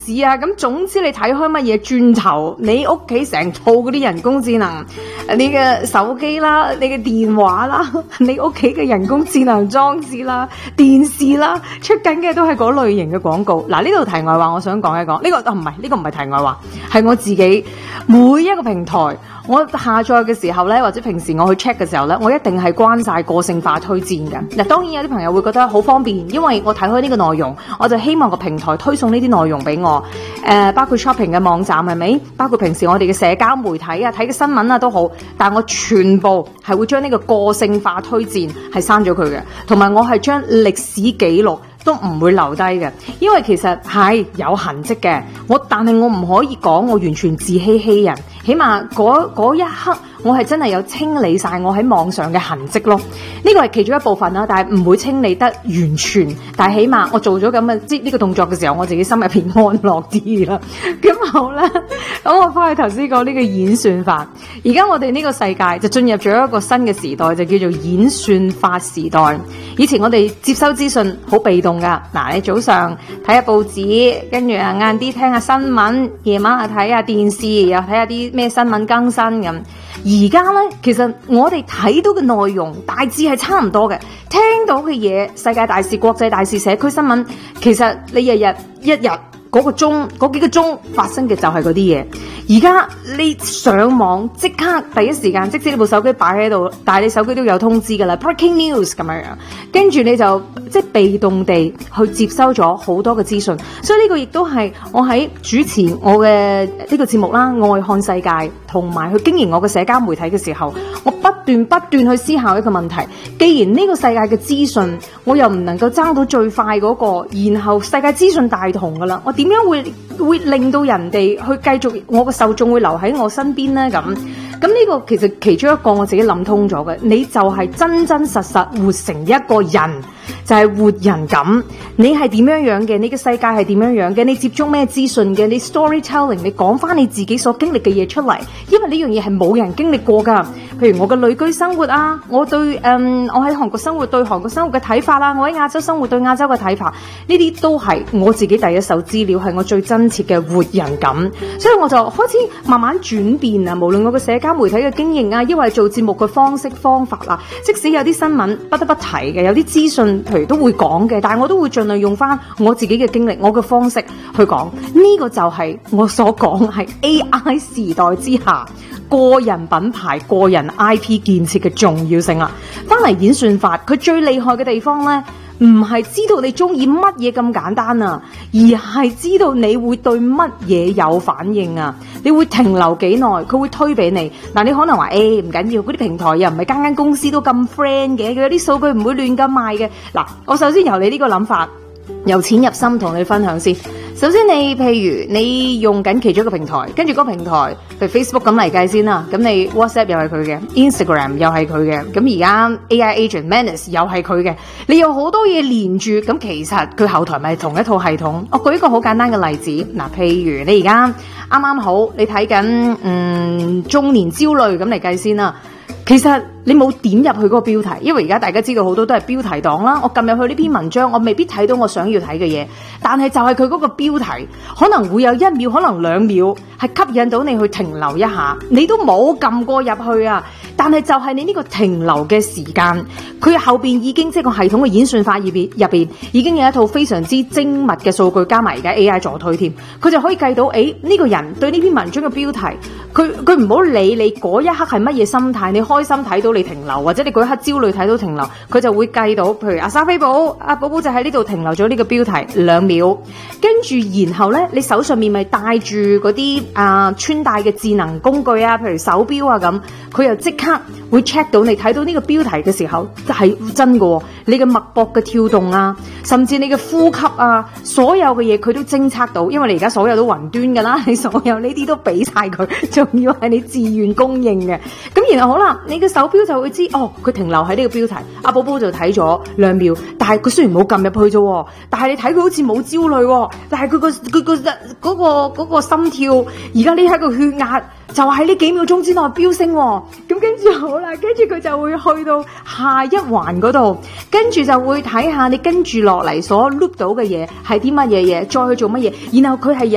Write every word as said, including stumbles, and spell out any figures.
是啊，咁總之你睇開乜嘢轉頭，你屋企成套嗰啲人工智能，你嘅手機啦，你嘅電話啦，你屋企嘅人工智能裝置啦，電視啦，出緊嘅都係嗰類型嘅廣告。嗱，呢度題外話，我想講一講，呢、這個啊唔係呢個唔係題外話，係我自己每一個平台。我下載嘅時候咧，或者平時我去 check 嘅時候咧，我一定係關晒個性化推薦嘅。嗱，當然有啲朋友會覺得好方便，因為我睇開呢個內容，我就希望個平台推送呢啲內容俾我。誒、呃，包括 shopping 嘅網站係咪？包括平時我哋嘅社交媒體啊，睇嘅新聞啊都好，但我全部係會將呢個個性化推薦係刪咗佢嘅，同埋我係將歷史記錄都唔會留低嘅，因為其實係有痕跡嘅。我但係我唔可以講我完全自欺欺人，起碼嗰嗰一刻我係真係有清理晒我喺網上嘅痕跡咯。呢個係其中一部分啦，但係唔會清理得完全。但係起碼我做咗咁嘅即呢個動作嘅時候，我自己心入邊安樂啲啦。咁好啦，咁我翻去頭先講呢個演算法。而家我哋呢個世界就進入咗一個新嘅時代，就叫做演算法時代。以前我哋接收資訊好被動噶，嗱，你早上睇下報紙，跟住啊晏啲聽下新聞，夜晚啊睇下電視，又睇下啲咩新聞更新咁。而家呢，其實我哋睇到嘅內容大致係差唔多嘅，聽到嘅嘢，世界大事、國際大事、社區新聞，其實你日日一日嗰個鐘嗰幾個鐘發生嘅就係嗰啲嘢。而家你上網即刻第一時間，即使你部手機擺喺度，但係你手機都有通知噶啦 ，breaking news 咁樣樣，跟住你就即係被動地去接收咗好多嘅資訊，所以呢個亦都係我喺主持我嘅呢個節目啦，愛看世界，同埋去經營我嘅社交媒體嘅時候，我不斷不斷去思考一個問題：既然呢個世界嘅資訊，我又唔能夠爭到最快嗰個，然後世界資訊大同噶啦，我點樣會會令到人哋去繼續我嘅受眾會留喺我身邊呢？咁咁呢個其實其中一個我自己諗通咗嘅，你就係真真實實活成一個人，就係活人咁。你係點樣樣嘅？你嘅世界係點樣樣嘅？你接觸咩資訊嘅？你 storytelling， 你講翻你自己所經歷嘅嘢出嚟，因為呢樣嘢係冇人經歷過噶。譬如我嘅旅居生活啊，我對誒、嗯、我喺韓國生活對韓國生活嘅睇法啦，我喺亞洲生活對亞洲嘅睇法，呢啲都係我自己第一手資料，係我最真切嘅活人感。所以我就開始慢慢轉變啊，無論我嘅社交媒體嘅經營啊，抑或係做節目嘅方式方法啦，即使有啲新聞不得不提嘅，有啲資訊譬如都會講嘅，但係我都會盡量用翻我自己嘅經歷，我嘅方式去講。呢個就係我所講係 A I 時代之下個人品牌、個人 I P 建設嘅重要性啦。翻嚟演算法，佢最厲害嘅地方呢，唔係知道你中意乜嘢咁簡單啊，而係知道你會對乜嘢有反應啊，你會停留幾耐，佢會推俾你。嗱，你可能話誒唔緊要，嗰啲平台又唔係間間公司都咁 friend 嘅，佢有啲數據唔會亂咁賣嘅。嗱，我首先由你呢個諗法，由淺入深同你分享先。首先你譬如你用緊其中一個平台，跟住嗰個平台譬如 Facebook 咁嚟計先啦，咁你 WhatsApp 又係佢嘅， Instagram 又係佢嘅，咁而家 A I Agent Menace 又係佢嘅，你有好多嘢連住，咁其實佢後台咪同一套系統。我舉一個好簡單嘅例子，嗱，譬如你而家啱啱好你睇緊嗯中年焦慮咁嚟計先啦，其實你冇點入去嗰個標題，因為而家大家知道好多都係標題黨啦。我撳入去呢篇文章，我未必睇到我想要睇嘅嘢，但係就係佢嗰個標題可能會有一秒，可能兩秒係吸引到你去停留一下，你都冇撳過入去啊。但係就係你呢個停留嘅時間，佢後邊已經即係個系統嘅演算法入邊入邊已經有一套非常之精密嘅數據，加埋而家 A I 助推添，佢就可以計到誒呢個人對呢篇文章嘅標題，佢佢唔好理你嗰一刻係乜嘢心態，你開心睇到你停留，或者你嗰一刻焦慮睇到停留，佢就會計到，譬如阿莎菲寶阿寶寶就喺呢度停留咗呢個標題兩秒，跟住然後咧你手上面咪帶住嗰啲啊穿戴嘅智能工具啊，譬如手錶啊咁，佢又即刻會 check 到你睇到呢個標題嘅時候係真嘅，你嘅脈搏嘅跳動啊，甚至你嘅呼吸啊，所有嘅嘢佢都偵測到，因為你而家所有都雲端噶啦，你所有呢啲都俾晒佢，仲要係你自願供應嘅。咁然後好啦，你嘅手錶就會知哦，佢停留喺呢個標題，阿寶寶就睇咗兩秒，但係佢雖然冇撳入去啫，但係你睇佢好似冇焦慮，但係佢個佢個嗰個嗰個心跳，而家呢刻個血壓就喺呢幾秒鐘之內飆升，咁跟住好啦，跟住佢就會去到下一環嗰度，跟住就會睇下你跟住落嚟所 loop 到嘅嘢係啲乜嘢嘢，再去做乜嘢，然後佢係有